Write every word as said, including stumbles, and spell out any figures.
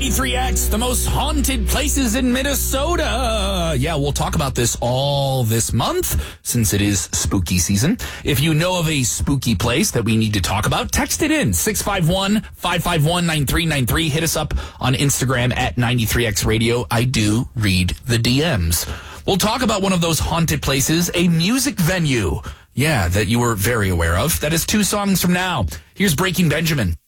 ninety-three X, the most haunted places in Minnesota. Yeah, we'll talk about this all this month since it is spooky season. If you know of a spooky place that we need to talk about, text it in six five one, five five one, nine three nine three. Hit us up on Instagram at ninety-three X Radio. I do read the D Ms. We'll talk about one of those haunted places, a music venue. Yeah, that you were very aware of. That is two songs from now. Here's Breaking Benjamin.